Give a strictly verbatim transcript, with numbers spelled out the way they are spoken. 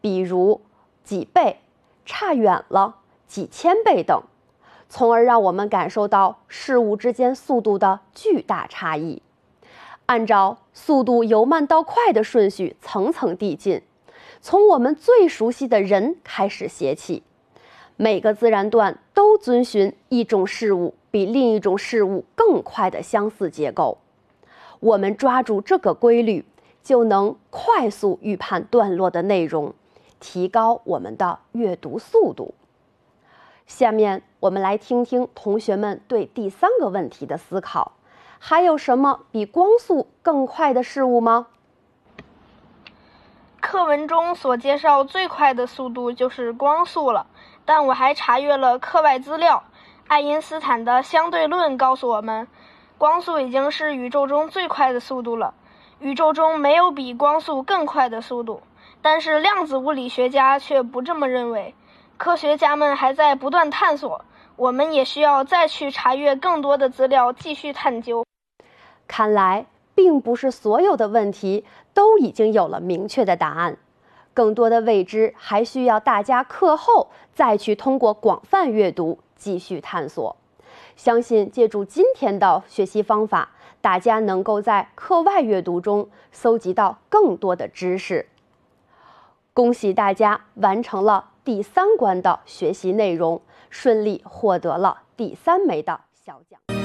比如几倍、差远了、几千倍等，从而让我们感受到事物之间速度的巨大差异。按照速度由慢到快的顺序层层递进，从我们最熟悉的人开始写起。每个自然段都遵循一种事物比另一种事物更快的相似结构。我们抓住这个规律，就能快速预判段落的内容，提高我们的阅读速度。下面我们来听听同学们对第三个问题的思考。还有什么比光速更快的事物吗？ 课文中所介绍最快的速度就是光速了，但我还查阅了课外资料。爱因斯坦的相对论告诉我们，光速已经是宇宙中最快的速度了。宇宙中没有比光速更快的速度，但是量子物理学家却不这么认为。科学家们还在不断探索，我们也需要再去查阅更多的资料，继续探究。 看来并不是所有的问题都已经有了明确的答案，更多的未知还需要大家课后再去通过广泛阅读继续探索。相信借助今天的学习方法，大家能够在课外阅读中搜集到更多的知识。恭喜大家完成了第三关的学习内容，顺利获得了第三枚的小奖。